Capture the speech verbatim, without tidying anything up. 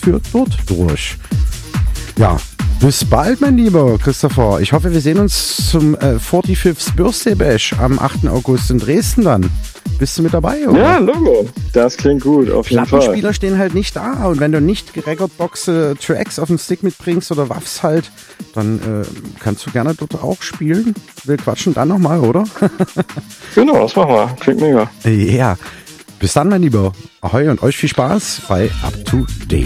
führt dort durch. Ja, bis bald, mein lieber Christopher. Ich hoffe, wir sehen uns zum äh, fünfundvierzigsten Birthday Bash am achten August in Dresden dann. Bist du mit dabei, oder? Ja, Logo. Das klingt gut, auf jeden Fall. Plattenspieler stehen halt nicht da. Und wenn du nicht Recordbox Tracks auf den Stick mitbringst oder W A Vs halt, dann äh, kannst du gerne dort auch spielen. Wir quatschen dann nochmal, oder? Genau, das machen wir. Klingt mega. Ja. Bis dann, mein Lieber. Ahoi und euch viel Spaß bei Up to Date.